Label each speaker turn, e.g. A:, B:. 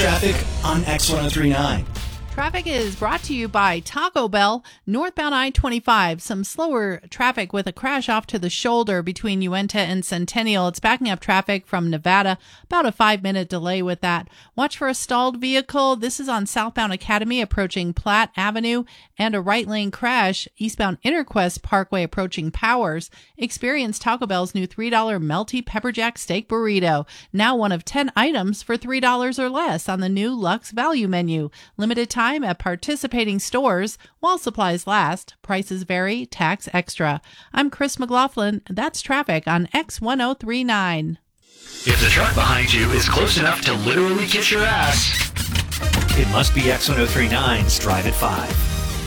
A: traffic on X1039.
B: Traffic is brought to you by Taco Bell, northbound I-25. Some slower traffic with a crash off to the shoulder between Uinta and Centennial. It's backing up traffic from Nevada. About a 5-minute delay with that. Watch for a stalled vehicle. This is on southbound Academy approaching Platte Avenue, and a right lane crash eastbound Interquest Parkway approaching Powers. Experience Taco Bell's new $3 melty pepper jack steak burrito. Now one of 10 items for $3 or less on the new Luxe Value menu. Limited time at participating stores while supplies last. Prices vary, tax extra. I'm Chris McLaughlin. That's traffic on X1039.
A: If the truck behind you is close enough to literally kiss your ass, it must be X1039's Drive at 5.